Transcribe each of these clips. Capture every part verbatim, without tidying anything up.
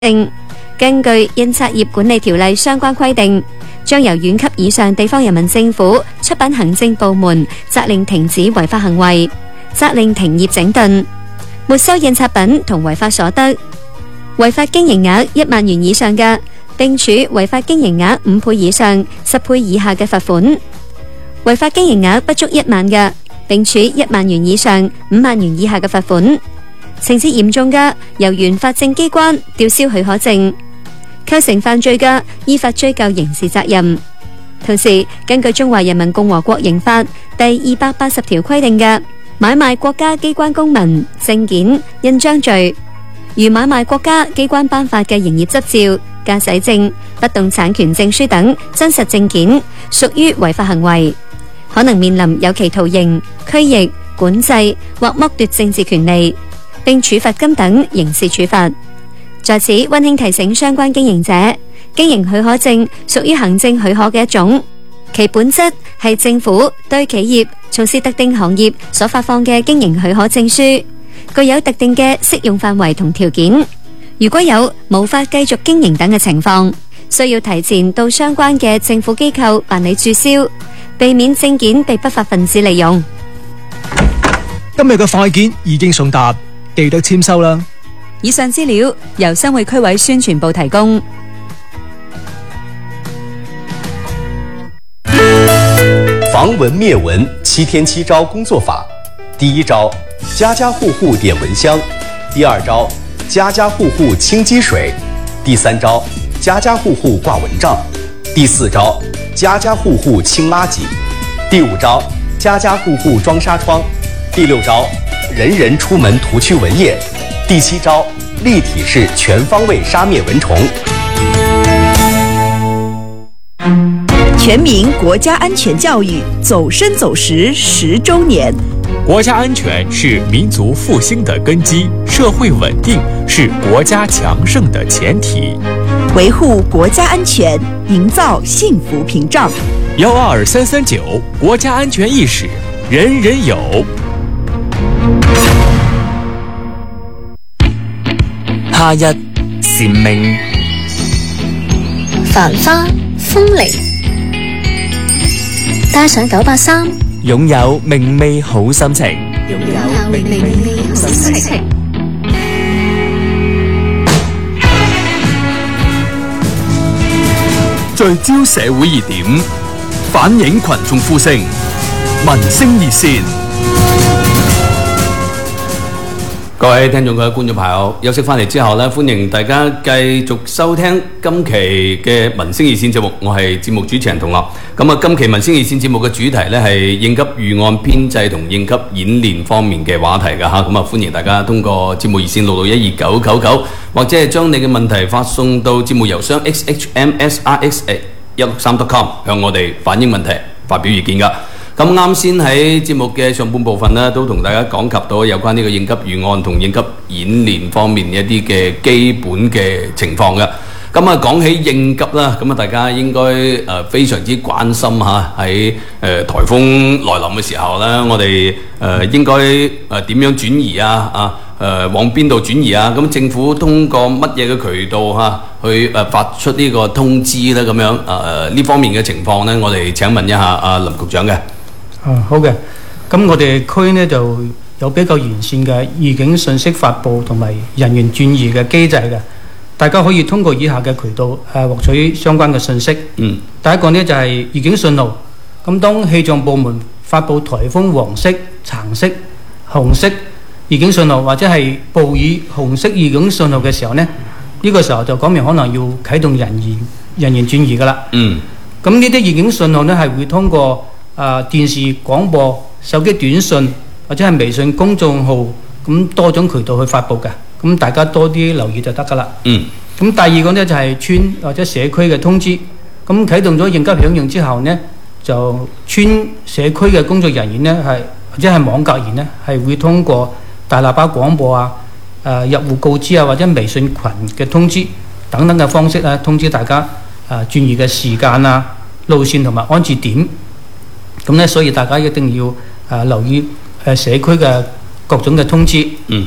定。根據印刷業管理條例相關規定，將由縣級以上地方人民政府出品行政部門責令停止違法行為，責令停業整頓，沒收印刷品同違法所得。違法經營額一萬元以上嘅，並處違法經營額五倍以上十倍以下嘅罰款；違法經營額不足一萬嘅，並處一萬元以上五萬元以下嘅罰款。情節嚴重嘅，由原法政機關吊銷許可證。構成犯罪嘅，依法追究刑事責任。同時，根據《中華人民共和國刑法》第二百八十條規定嘅買賣國家機關公文、證件、印章罪，如買賣國家機關頒發嘅營業執照、駕駛證、不動產權證書等真實證件，屬於違法行為，可能面臨有期徒刑、拘役、管制或剝奪政治權利，並處罰金等刑事處罰。在此溫馨提醒相關經營者，經營許可證屬於行政許可嘅一種，其本質係政府對企業從事特定行業所發放嘅經營許可證書，具有特定嘅適用範圍同條件。如果有無法繼續經營等嘅情況，需要提前到相關嘅政府機構辦理註銷，避免證件被不法分子利用。 今日嘅快件已經送達，記得簽收啦。 以上資料由新會區委宣傳部提供。 防蚊滅蚊七天七招工作法：第一招，家家戶戶點蚊香；第二招，家家戶戶清積水；第三招，家家戶戶掛蚊帳；第四招，家家戶戶清垃圾；第五招，家家戶戶裝紗窗；第六招，人人出門塗驅蚊液；第七招，立體式全方位殺滅蚊蟲。 全民國家安全教育走深走實十周年。 國家安全是民族復興的根基，社會穩定是國家強盛的前提。 維護國家安全，營造幸福屏障。 幺二三三九，國家安全意識人人有。夏日蟬鳴， 繁花風鈴，帶上九八三， 擁有明媚好心情。 擁有明媚好心情。 聚焦社會熱點，反映群眾呼聲，民聲熱線。 各位聽眾、各位觀眾朋友，休息翻嚟之後呢，歡迎大家繼續收聽今期嘅民聲熱線節目。我係節目主持人同樂。咁啊，今期民聲熱線節目嘅主題呢係應急預案編製同應急演練方面嘅話題㗎嚇。咁啊，歡迎大家通過節目熱線六六一二九九九，或者係將你嘅問題發送到節目郵箱 x h m s r x at 一六三 dot com 向我哋反映問題、發表意見㗎。咁啱先喺節目嘅上半部分呢，都同大家講及到有關呢個應急預案同應急演練方面一啲嘅基本嘅情況嘅。咁啊，講起應急啦，咁啊，大家應該誒、呃、非常之關心嚇喺誒颱風來臨嘅時候呢，我哋誒、呃、應該誒點樣轉移啊？啊誒、呃、往邊度轉移啊？咁政府通過乜嘢嘅渠道嚇、啊、去誒、呃、發出呢個通知呢？咁樣誒呢、呃、方面嘅情況呢，我哋請問一下阿、啊、林局長嘅。 啊，好嘅。咁我哋區呢就有比較完善嘅預警信息發布同埋人員轉移嘅機制嘅，大家可以通過以下嘅渠道誒、啊、獲取相關嘅信息。嗯。第一個呢就係、是、預警信號。咁當氣象部門發布颱風黃色、橙色、紅色預警信號或者係暴雨紅色預警信號嘅時候呢，呢、這個時候就講明可能要啟動人員人員轉移㗎啦。嗯。咁呢啲預警信號呢係會通過啊！電視廣播、手機短信或者係微信公眾號咁多種渠道去發布嘅，咁大家多啲留意就得噶啦。嗯。咁第二個呢，就係村或者社區嘅通知，咁啟動咗應急響應之後呢，就村社區嘅工作人員呢，係或者係網格員呢，係會通過大喇叭廣播啊、誒、呃、入戶告知啊或者微信群嘅通知等等嘅方式啊，通知大家啊轉移嘅時間啊、路線同埋安置點。咁咧，所以大家一定要誒、呃、留意誒社區嘅各種嘅通知。嗯。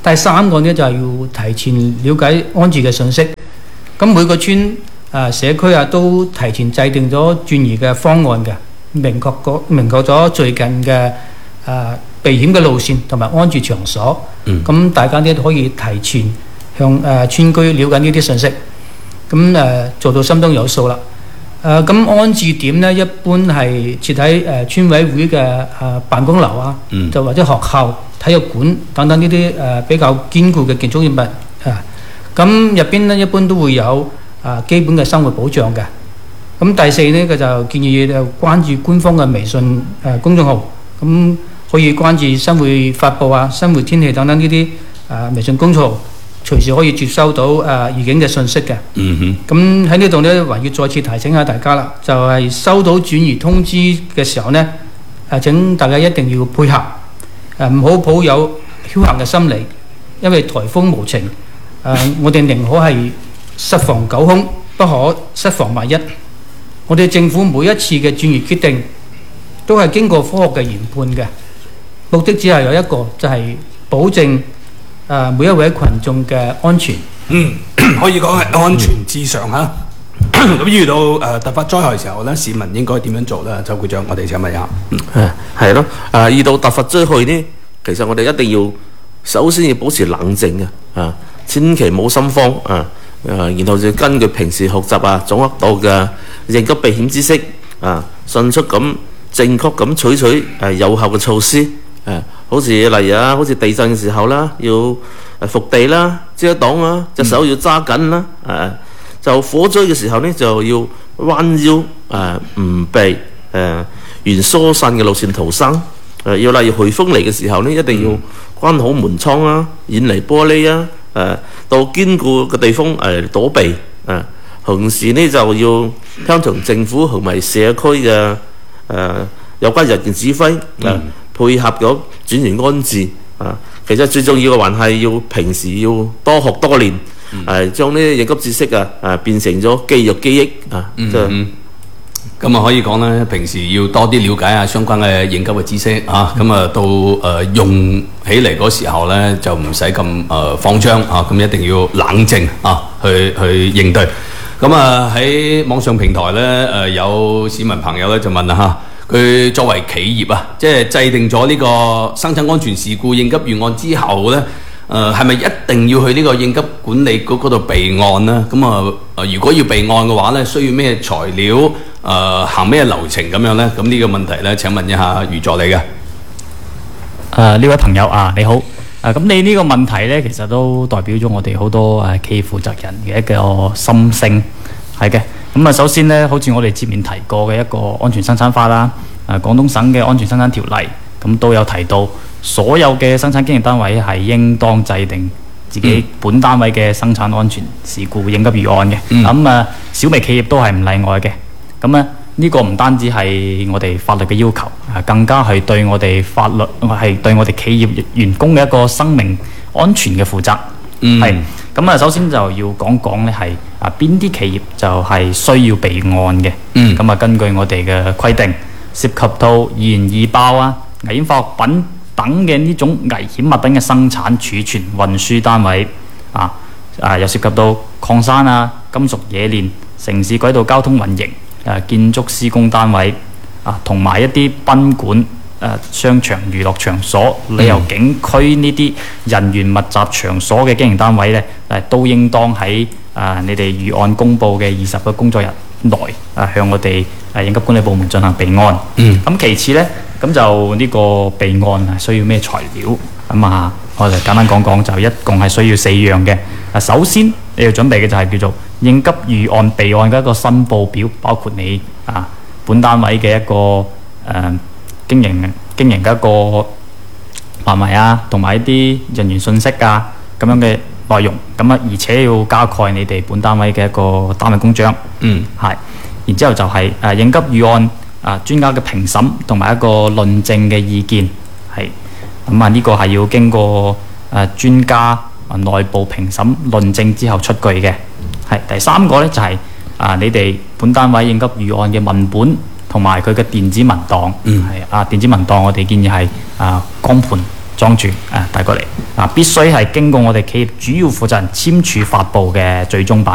第三個呢，就係要提前了解安置嘅信息。咁每個村啊社區啊都提前制定咗轉移嘅方案嘅，明確個明確咗最近嘅啊避險嘅路線同埋安置場所。咁、嗯、大家呢都可以提前向誒、呃、村居了解呢啲信息，咁誒、呃、做到心中有數啦。誒、呃、咁安置點呢，一般係設喺誒村委會嘅誒、呃、辦公樓啊，嗯、就或者學校、體育館等等呢啲誒比較堅固嘅建築物啊。咁入邊呢，一般都會有誒、呃、基本嘅生活保障嘅。咁第四呢，佢就建議就關注官方嘅微信誒、呃、公眾號，咁可以關注生活發布啊、生活天氣等等呢啲誒微信公眾號。隨時可以接收到誒預警嘅信息嘅。嗯哼。咁喺呢度呢，還要再次提醒下大家啦，就係、是、收到轉移通知嘅時候呢，誒請大家一定要配合，誒唔好抱有僥倖嘅心理，因為颱風無情，誒、呃、我哋寧可係慎防九空，不可失防萬一。我哋政府每一次嘅轉移決定，都係經過科學嘅研判嘅，目的只係有一個，就係、是、保證。誒、呃、每一位群眾嘅安全， 嗯，可以講係安全至上嚇。咁、嗯、遇到誒、呃、突發災害嘅時候咧，市民應該點樣做咧？周會長，我哋請問一下。 嗯，係咯。誒遇到突發災害呢，其實我哋一定要首先要保持冷靜嘅，啊，千祈冇心慌啊。誒，然後就根據平時學習啊、掌握到嘅應急避險知識啊，迅速咁正確咁採取誒有效嘅措施。誒，好似例如啊，好似地震嘅時候啦，要誒伏地啦、遮擋啦，隻手要揸緊啦。誒、嗯，就火災嘅時候呢，就要彎腰誒，唔避誒沿疏散嘅路線逃生。誒，要例如颱風嚟嘅時候呢，一定要關好門窗啊，遠離玻璃啊。誒，到堅固嘅地方誒躲避。誒，同時呢就要聽從政府同埋社區嘅誒有關人員指揮。誒、嗯。配合咗轉移安置啊，其實最重要嘅還係要平時要多學多練，誒、嗯，將呢啲應急知識啊，誒變成咗肌肉記憶啊。嗯嗯。 咁啊，可以講咧，平時要多啲了解下相關嘅應急嘅知識啊，咁啊到誒、呃、用起嚟嗰時候咧，就唔使咁誒慌張啊，咁一定要冷靜啊，去去應對。咁啊喺網上平台咧，誒、呃、有市民朋友咧就問啦嚇。佢作為企業啊，即係制定咗呢個生產安全事故應急預案之後呢，誒係咪一定要去呢個應急管理局嗰度備案呢？咁啊、呃，如果要備案嘅話呢，需要咩材料？誒、呃、行咩流程咁樣呢？咁呢個問題呢，請問一下余助理嘅。 誒呢位朋友啊，你好。誒、啊、咁你呢個問題呢，其實都代表咗我哋好多誒企業負責人嘅一個心聲，係嘅。咁啊，首先呢，好似我哋前面提過嘅一個安全生產法啦，誒廣東省嘅安全生產條例，咁都有提到，所有嘅生產經營單位係應當制定自己本單位嘅生產安全事故應急預案嘅。咁啊、嗯，小微企業都係唔例外嘅。咁啊，呢個唔單止係我哋法律嘅要求，啊，更加係對我哋法律係對我哋企業員工嘅一個生命安全嘅負責。嗯，係。咁啊，首先就要講講咧，係啊邊啲企業就係需要備案嘅。嗯。咁啊，根據我哋嘅規定，涉及到易燃易爆啊、危險化學品等嘅呢種危險物品嘅生產、儲存、運輸單位啊，啊又涉及到礦山啊、金屬冶煉、城市軌道交通運營、啊建築施工單位啊，同埋一啲賓館、誒商場、娛樂場所、旅遊景區呢啲人員密集場所嘅經營單位咧，誒都應當喺啊你哋預案公佈嘅二十個工作日內啊向我哋誒應急管理部門進行備案。嗯。咁其次咧，咁就呢個備案係需要咩材料？咁啊，我就簡單講講，就一共係需要四樣嘅。啊，首先你要準備嘅就係叫做應急預案備案嘅一個申報表，包括你啊本單位嘅一個誒。呃經營經營嘅一個範圍啊，同埋一啲人員信息啊咁樣嘅內容，咁啊而且要加蓋你哋本單位嘅一個單位公章。嗯，係。然之後就係誒應急預案啊專家嘅評審同埋一個論證嘅意見，係。咁啊呢個係要經過誒專家啊內部評審論證之後出具嘅。係。第三個咧就係啊你哋本單位應急預案嘅文本。同埋佢嘅電子文檔，係、嗯、啊電子文檔，我哋建議係啊光盤裝住啊帶過嚟啊，必須係經過我哋企業主要負責人簽署發布嘅最終版